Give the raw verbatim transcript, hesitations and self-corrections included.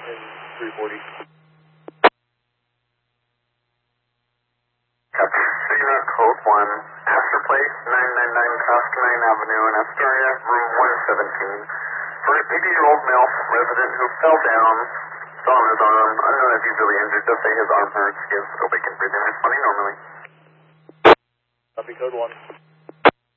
in three forty. Copy. Cigna Code one, Astor Place, nine ninety-nine Costamine Avenue in Astoria, room one seventeen. For an eighty-year-old male resident who fell down, saw on his arm, unknown if he's really injured, just say his arm hurts, he has awake and breathing, responding normally. Copy code one.